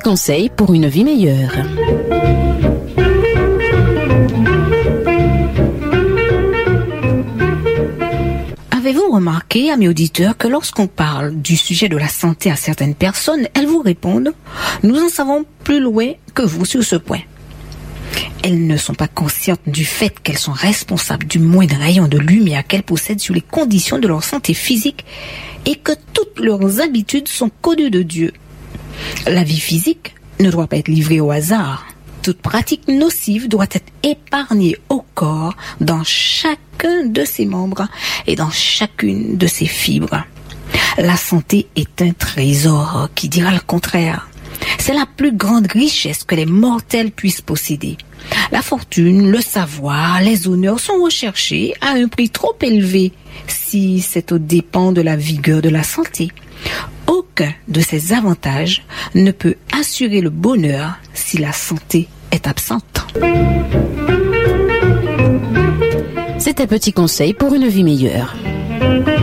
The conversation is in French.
conseils pour une vie meilleure. Avez-vous remarqué, amis auditeurs, que lorsqu'on parle du sujet de la santé à certaines personnes, elles vous répondent « Nous en savons plus loin que vous sur ce point ». Elles ne sont pas conscientes du fait qu'elles sont responsables du moindre rayon de lumière qu'elles possèdent sur les conditions de leur santé physique et que toutes leurs habitudes sont connues de Dieu. La vie physique ne doit pas être livrée au hasard. Toute pratique nocive doit être épargnée au corps dans chacun de ses membres et dans chacune de ses fibres. La santé est un trésor, qui dira le contraire. C'est la plus grande richesse que les mortels puissent posséder. La fortune, le savoir, les honneurs sont recherchés à un prix trop élevé si c'est aux dépens de la vigueur de la santé. Aucun de ces avantages ne peut assurer le bonheur si la santé est absente. C'était Petit Conseil pour une vie meilleure.